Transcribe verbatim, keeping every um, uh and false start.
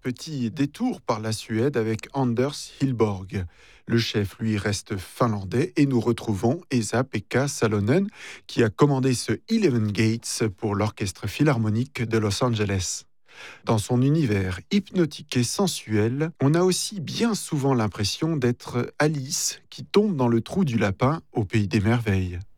Petit détour par la Suède avec Anders Hillborg. Le chef, lui, reste finlandais et nous retrouvons Esa-Pekka Salonen qui a commandé ce Eleven Gates pour l'Orchestre Philharmonique de Los Angeles. Dans son univers hypnotique et sensuel, on a aussi bien souvent l'impression d'être Alice qui tombe dans le trou du lapin au pays des merveilles.